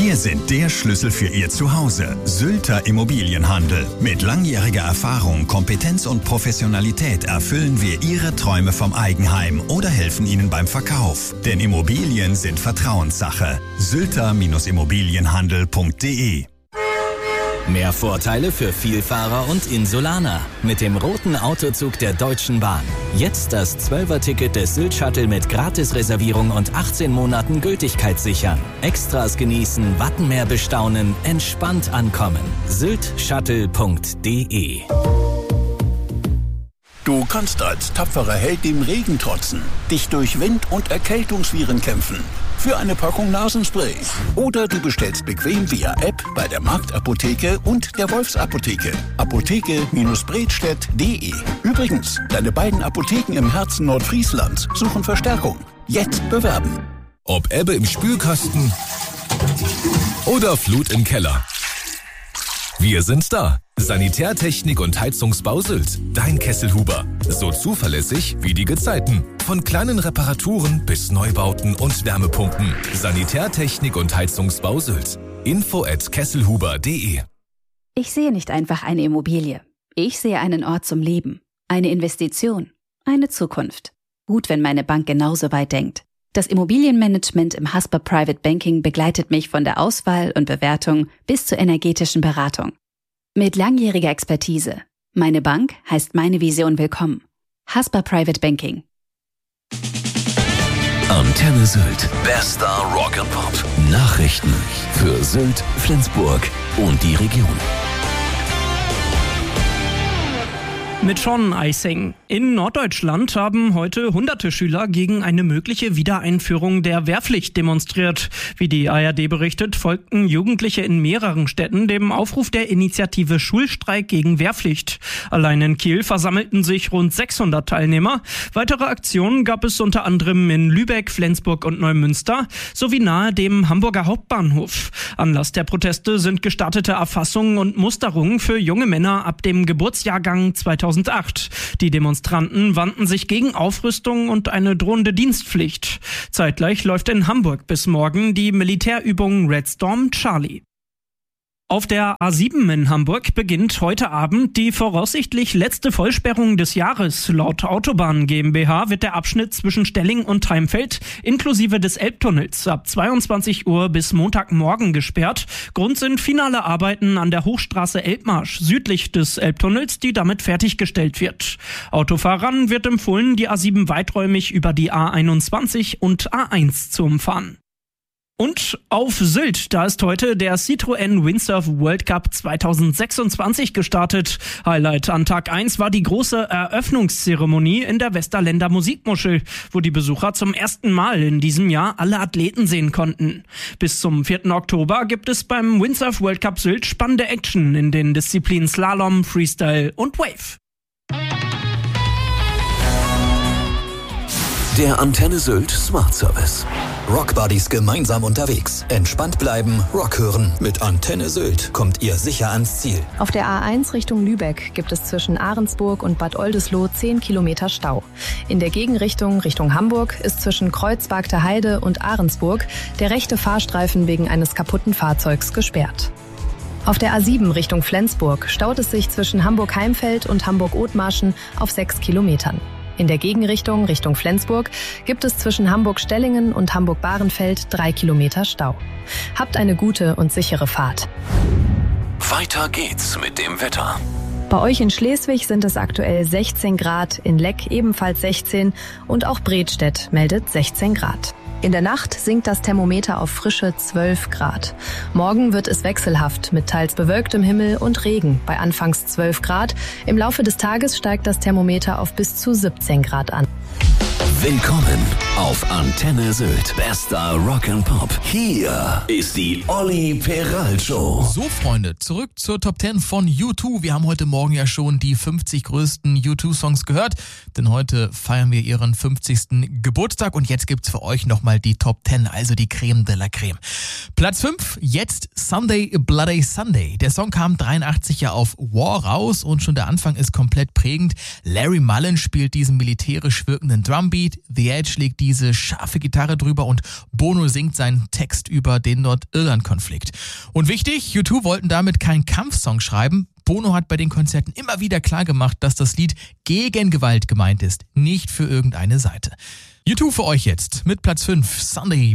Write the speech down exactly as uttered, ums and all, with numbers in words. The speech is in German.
Wir sind der Schlüssel für Ihr Zuhause. Sylter Immobilienhandel. Mit langjähriger Erfahrung, Kompetenz und Professionalität erfüllen wir Ihre Träume vom Eigenheim oder helfen Ihnen beim Verkauf. Denn Immobilien sind Vertrauenssache. sylter Immobilienhandel punkt de. Mehr Vorteile für Vielfahrer und Insulaner. Mit dem roten Autozug der Deutschen Bahn. Jetzt das zwölfer-Ticket des Sylt-Shuttle mit Gratisreservierung und achtzehn Monaten Gültigkeit sichern. Extras genießen, Wattenmeer bestaunen, entspannt ankommen. sylt shuttle punkt de. Du kannst als tapferer Held dem Regen trotzen, dich durch Wind- und Erkältungsviren kämpfen. Für eine Packung Nasenspray. Oder du bestellst bequem via App bei der Marktapotheke und der Wolfsapotheke. Apotheke Bredstedt punkt de. Übrigens, deine beiden Apotheken im Herzen Nordfrieslands suchen Verstärkung. Jetzt bewerben. Ob Ebbe im Spülkasten oder Flut im Keller. Wir sind da. Sanitärtechnik und Heizungsbau Sylt. Dein Kesselhuber. So zuverlässig wie die Gezeiten. Von kleinen Reparaturen bis Neubauten und Wärmepumpen. Sanitärtechnik und Heizungsbau Sylt. Info at kesselhuber punkt de. Ich sehe nicht einfach eine Immobilie. Ich sehe einen Ort zum Leben. Eine Investition. Eine Zukunft. Gut, wenn meine Bank genauso weit denkt. Das Immobilienmanagement im Haspa Private Banking begleitet mich von der Auswahl und Bewertung bis zur energetischen Beratung. Mit langjähriger Expertise. Meine Bank heißt meine Vision willkommen. Haspa Private Banking. Antenne Sylt. Bester Rock and Pop. Nachrichten für Sylt, Flensburg und die Region. Mit Sean Eising. In Norddeutschland haben heute hunderte Schüler gegen eine mögliche Wiedereinführung der Wehrpflicht demonstriert. Wie die A R D berichtet, folgten Jugendliche in mehreren Städten dem Aufruf der Initiative Schulstreik gegen Wehrpflicht. Allein in Kiel versammelten sich rund sechshundert Teilnehmer. Weitere Aktionen gab es unter anderem in Lübeck, Flensburg und Neumünster sowie nahe dem Hamburger Hauptbahnhof. Anlass der Proteste sind gestartete Erfassungen und Musterungen für junge Männer ab dem Geburtsjahrgang zweitausendacht. Die Demonstranten wandten sich gegen Aufrüstung und eine drohende Dienstpflicht. Zeitgleich läuft in Hamburg bis morgen die Militärübung Red Storm Charlie. Auf der A sieben in Hamburg beginnt heute Abend die voraussichtlich letzte Vollsperrung des Jahres. Laut Autobahn GmbH wird der Abschnitt zwischen Stelling und Heimfeld inklusive des Elbtunnels ab zweiundzwanzig Uhr bis Montagmorgen gesperrt. Grund sind finale Arbeiten an der Hochstraße Elbmarsch südlich des Elbtunnels, die damit fertiggestellt wird. Autofahrern wird empfohlen, die A sieben weiträumig über die A einundzwanzig und A eins zu umfahren. Und auf Sylt, da ist heute der Citroën Windsurf World Cup zweitausendsechsundzwanzig gestartet. Highlight an Tag eins war die große Eröffnungszeremonie in der Westerländer Musikmuschel, wo die Besucher zum ersten Mal in diesem Jahr alle Athleten sehen konnten. Bis zum vierten Oktober gibt es beim Windsurf World Cup Sylt spannende Action in den Disziplinen Slalom, Freestyle und Wave. Der Antenne Sylt Smart Service. Rockbuddies gemeinsam unterwegs. Entspannt bleiben, Rock hören. Mit Antenne Sylt kommt ihr sicher ans Ziel. Auf der A eins Richtung Lübeck gibt es zwischen Ahrensburg und Bad Oldesloe zehn Kilometer Stau. In der Gegenrichtung Richtung Hamburg ist zwischen Kreuzbergter Heide und Ahrensburg der rechte Fahrstreifen wegen eines kaputten Fahrzeugs gesperrt. Auf der A sieben Richtung Flensburg staut es sich zwischen Hamburg-Heimfeld und Hamburg-Othmarschen auf sechs Kilometern. In der Gegenrichtung Richtung Flensburg gibt es zwischen Hamburg-Stellingen und Hamburg-Bahrenfeld drei Kilometer Stau. Habt eine gute und sichere Fahrt. Weiter geht's mit dem Wetter. Bei euch in Schleswig sind es aktuell sechzehn Grad, in Leck ebenfalls sechzehn und auch Bredstedt meldet sechzehn Grad. In der Nacht sinkt das Thermometer auf frische zwölf Grad. Morgen wird es wechselhaft mit teils bewölktem Himmel und Regen bei anfangs zwölf Grad. Im Laufe des Tages steigt das Thermometer auf bis zu siebzehn Grad an. Willkommen auf Antenne Sylt. Bester Rock and Pop. Hier ist die Olli Peral Show. So, Freunde, zurück zur Top zehn von U zwei. Wir haben heute Morgen ja schon die fünfzig größten U zwei Songs gehört, denn heute feiern wir ihren fünfzigsten Geburtstag und jetzt gibt's für euch nochmal die Top zehn, also die Creme de la Creme. Platz fünf, jetzt Sunday Bloody Sunday. Der Song kam dreiundachtzig ja auf War raus und schon der Anfang ist komplett prägend. Larry Mullen spielt diesen militärisch wirkenden Drumbeat. Lied. The Edge legt diese scharfe Gitarre drüber und Bono singt seinen Text über den Nordirland-Konflikt. Und wichtig, U zwei wollten damit keinen Kampfsong schreiben. Bono hat bei den Konzerten immer wieder klargemacht, dass das Lied gegen Gewalt gemeint ist, nicht für irgendeine Seite. U zwei für euch jetzt mit Platz fünf, Sunday.